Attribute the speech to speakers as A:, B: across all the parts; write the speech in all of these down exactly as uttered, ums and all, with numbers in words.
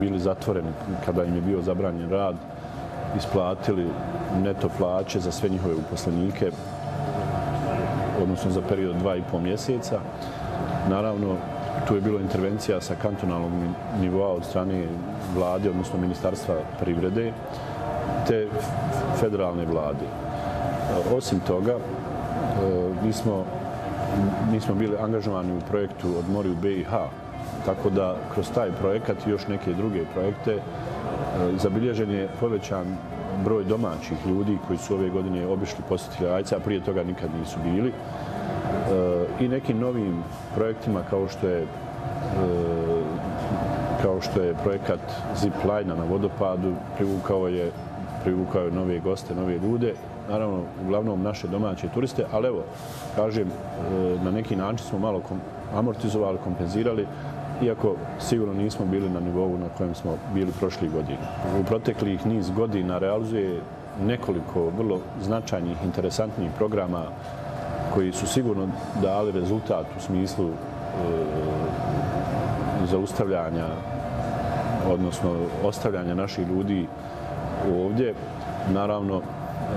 A: bili zatvoreni, kada im je bio zabranjen rad, isplatili neto plaće za sve njihove uposlenike, odnosno za period dva i pol mjeseca. Naravno, tu je bilo intervencija sa kantonalnog nivoa od strane vlade, odnosno Ministarstva privrede, te federalne vlade. Osim toga, mi smo, mi smo bili angažovani u projektu Odmori u B i H, tako da kroz taj projekat i još neke druge projekte zabilježen je povećan broj domaćih ljudi koji su ove godine obišli posjetitelji A I D S-a, a prije toga nikad nisu bili. I nekim novim projektima kao što je kao što je projekat Zip Line na vodopadu, privukao je, privukao je nove goste, nove ljude, naravno uglavnom naše domaće turiste, ali evo, kažem, na neki način smo malo amortizovali, kompenzirali, iako sigurno nismo bili na nivou na kojem smo bili prošli godina. U proteklih niz godina realizuje nekoliko vrlo značajnih, interesantnih programa koji su sigurno dali rezultat u smislu e, zaustavljanja, odnosno ostavljanja naših ljudi ovdje. Naravno, e,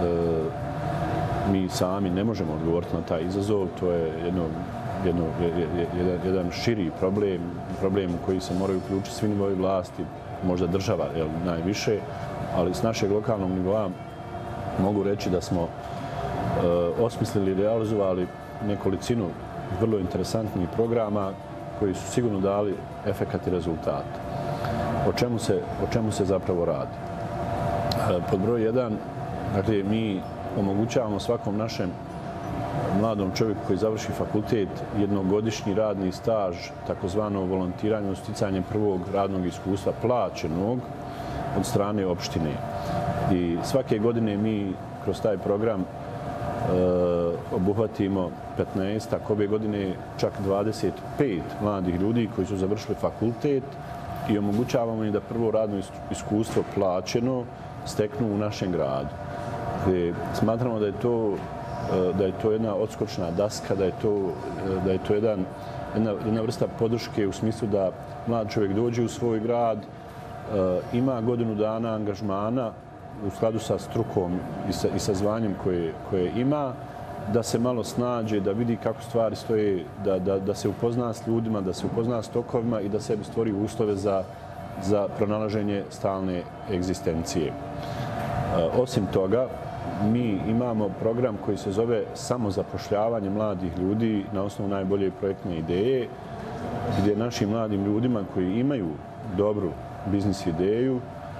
A: mi sami ne možemo odgovoriti na taj izazov, to je jedno, jedno, jedan, jedan širi problem, problem u koji se moraju uključiti svi nivoji vlasti, možda država jel, najviše, ali s našeg lokalnog nivoa mogu reći da smo osmislili i realizovali nekolicinu vrlo interesantnih programa koji su sigurno dali efekat i rezultat. O čemu se, o čemu se zapravo radi? Pod broj jedan, dakle, mi omogućavamo svakom našem mladom čovjeku koji završi fakultet jednogodišnji radni staž, takozvano volontiranje, sticanje prvog radnog iskustva plaćenog od strane opštine. I svake godine mi kroz taj program obuhvatimo petnaestak, ove godine čak dvadeset pet mladih ljudi koji su završili fakultet i omogućavamo im da prvo radno iskustvo plaćeno steknu u našem gradu. Smatramo da je to, da je to jedna odskočna daska, da je to, da je to jedan, jedna, jedna vrsta podrške u smislu da mlad čovjek dođe u svoj grad, ima godinu dana angažmana u skladu sa strukom i sa, i sa zvanjem koje, koje ima, da se malo snađe, da vidi kako stvari stoje, da, da, da se upozna s ljudima, da se upozna s tokovima i da sebi stvori uslove za, za pronalaženje stalne egzistencije. Osim toga, mi imamo program koji se zove samozapošljavanje mladih ljudi na osnovu najbolje projektne ideje, gdje našim mladim ljudima koji imaju dobru biznis ideju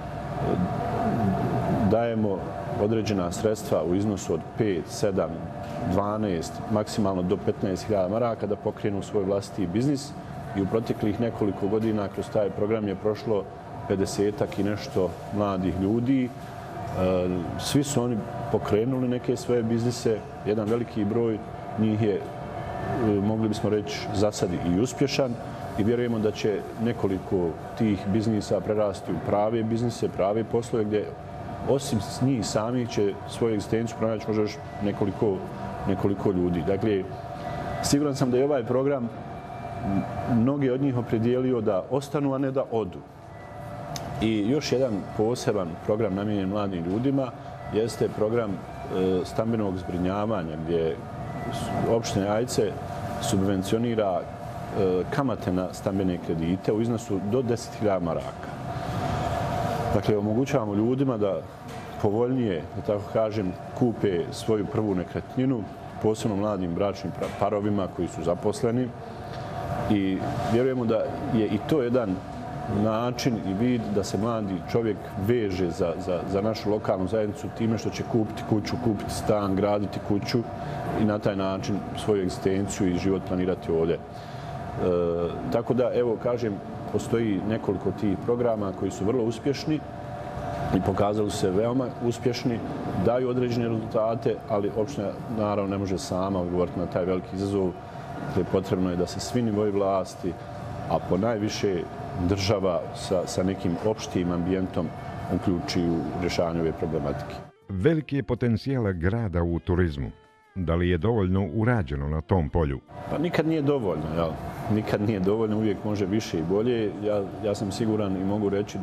A: dajemo određena sredstva u iznosu od pet, sedam, dvanaest, maksimalno do petnaest hiljada maraka da pokrenu svoj vlastiti biznis i u proteklih nekoliko godina kroz taj program je prošlo pedesetak i nešto mladih ljudi. Svi su oni pokrenuli neke svoje biznise, jedan veliki broj njih je, mogli bismo reći, za sad i uspješan i vjerujemo da će nekoliko tih biznisa prerasti u prave biznise, prave poslove gdje osim njih samih će svoju egzistenciju pronaći možda još nekoliko, nekoliko ljudi. Dakle, siguran sam da je ovaj program mnogi od njih opredijelio da ostanu, a ne da odu. I još jedan poseban program namijenjen mladim ljudima jeste program stambenog zbrinjavanja gdje opština Ajce subvencionira kamate na stambene kredite u iznosu do deset hiljada maraka. Dakle, omogućavamo ljudima da povoljnije, da tako kažem, kupe svoju prvu nekretninu, posebno mladim bračnim parovima koji su zaposleni. I vjerujemo da je i to jedan način i vid da se mladi čovjek veže za, za, za našu lokalnu zajednicu time što će kupiti kuću, kupiti stan, graditi kuću i na taj način svoju egzistenciju i život planirati ovdje. E, tako da, evo, kažem, postoji nekoliko tih programa koji su vrlo uspješni i pokazali su se veoma uspješni, daju određene rezultate, ali opština naravno ne može sama odgovoriti na taj veliki izazov. Dakle, potrebno je da se svi nivoji vlasti, a po najviše država sa, sa nekim opštim ambijentom uključi u rješavanju ove problematike.
B: Veliki je potencijal grada u turizmu. Da li je dovoljno urađeno na tom polju?
A: Pa nikad nije dovoljno, jel? Nikad nije dovoljno, uvijek može više i bolje. Ja, ja sam siguran i mogu reći